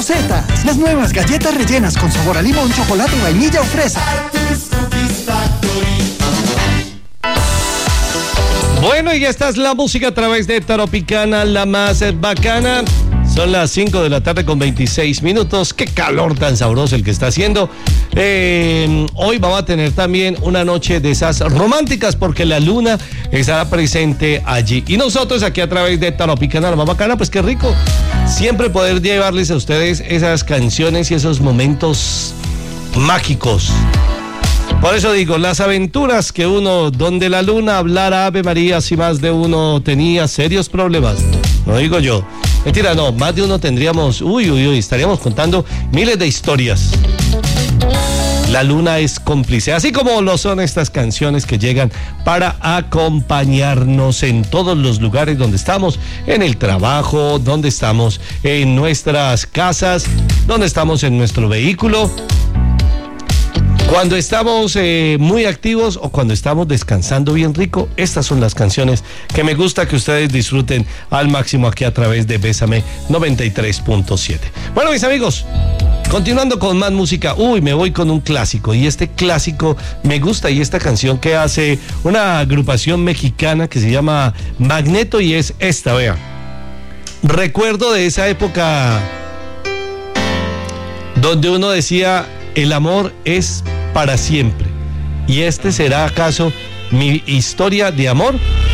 Rosetas, las nuevas galletas rellenas con sabor a limón, chocolate, vainilla o fresa. Bueno, y esta es la música a través de Tropicana, la más bacana. Son las 5 de la tarde con 26 minutos. Qué calor tan sabroso el que está haciendo. Hoy vamos a tener también una noche de esas románticas porque la luna estará presente allí. Y nosotros aquí a través de Tropicana, la más bacana, pues qué rico. Siempre poder llevarles a ustedes esas canciones y esos momentos mágicos. Por eso digo, las aventuras que uno, donde la luna hablara Ave María, si más de uno tenía serios problemas. No digo yo. Mentira, no, más de uno tendríamos, estaríamos contando miles de historias. La luna es cómplice, así como lo son estas canciones que llegan para acompañarnos en todos los lugares donde estamos, en el trabajo, donde estamos en nuestras casas, donde estamos en nuestro vehículo. Cuando estamos muy activos o cuando estamos descansando bien rico, estas son las canciones que me gusta que ustedes disfruten al máximo aquí a través de Bésame 93.7. Bueno, mis amigos, continuando con más música, me voy con un clásico y este clásico me gusta y esta canción que hace una agrupación mexicana que se llama Magneto y es esta, vean. Recuerdo de esa época donde uno decía, el amor es para siempre. ¿Y este será acaso mi historia de amor?